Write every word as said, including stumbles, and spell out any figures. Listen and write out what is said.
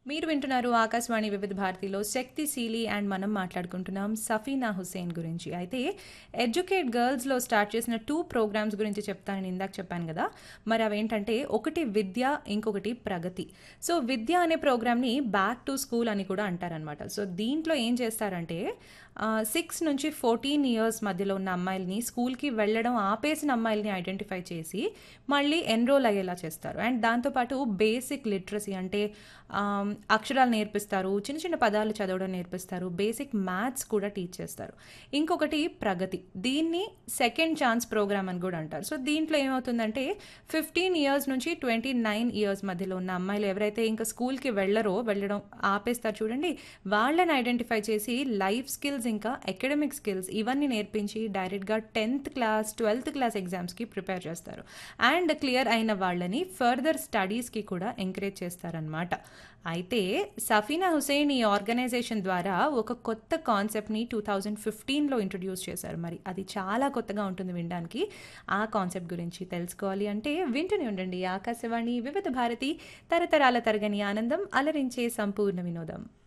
మీరు వింటున్నారు ఆకాశవాణి వివిధ భారతిలో శక్తిశీలి అండ్ మనం మాట్లాడుకుంటున్నాం సఫీనా హుసేన్ గురించి. అయితే ఎడ్యుకేట్ గర్ల్స్లో స్టార్ట్ చేసిన టూ ప్రోగ్రామ్స్ గురించి చెప్తానని ఇందాక చెప్పాను కదా. మరి అవేంటంటే ఒకటి విద్య, ఇంకొకటి ప్రగతి. సో విద్య అనే ప్రోగ్రామ్ని బ్యాక్ టు స్కూల్ అని కూడా అంటారనమాట. సో దీంట్లో ఏం చేస్తారంటే సిక్స్ నుంచి ఫోర్టీన్ ఇయర్స్ మధ్యలో ఉన్న అమ్మాయిల్ని స్కూల్కి వెళ్ళడం ఆపేసిన అమ్మాయిల్ని ఐడెంటిఫై చేసి మళ్ళీ ఎన్రోల్ అయ్యేలా చేస్తారు. అండ్ దాంతోపాటు బేసిక్ లిటరసీ అంటే ఆమ్, అక్షరాలు నేర్పిస్తారు, చిన్న చిన్న పదాలు చదవడం నేర్పిస్తారు, బేసిక్ మ్యాథ్స్ కూడా టీచ్ చేస్తారు. ఇంకొకటి ప్రగతి, దీన్ని సెకండ్ ఛాన్స్ ప్రోగ్రామ్ అని కూడా అంటారు. సో దీంట్లో ఏమవుతుందంటే ఫిఫ్టీన్ ఇయర్స్ నుంచి ట్వంటీ నైన్ ఇయర్స్ మధ్యలో ఉన్న అమ్మాయిలు ఎవరైతే ఇంకా స్కూల్కి వెళ్ళరో, వెళ్ళడం ఆపేస్తారు చూడండి, వాళ్ళని ఐడెంటిఫై చేసి లైఫ్ స్కిల్స్ ఇంకా అకాడమిక్ స్కిల్స్ ఇవన్నీ నేర్పించి డైరెక్ట్గా టెన్త్ క్లాస్ ట్వెల్త్ క్లాస్ ఎగ్జామ్స్కి ప్రిపేర్ చేస్తారు. అండ్ క్లియర్ అయిన వాళ్ళని ఫర్దర్ స్టడీస్కి కూడా ఎంకరేజ్ చేస్తారనమాట. అయితే సఫీనా హుసేన్ ఈ ఆర్గనైజేషన్ ద్వారా ఒక కొత్త కాన్సెప్ట్ని టూ థౌజండ్ ఫిఫ్టీన్లో ఇంట్రడ్యూస్ చేశారు. మరి అది చాలా కొత్తగా ఉంటుంది వినడానికి. ఆ కాన్సెప్ట్ గురించి తెలుసుకోవాలి అంటే వింటూనే ఉండండి ఆకాశవాణి వివిధ భారతి, తరతరాల తరగని ఆనందం, అలరించే సంపూర్ణ వినోదం.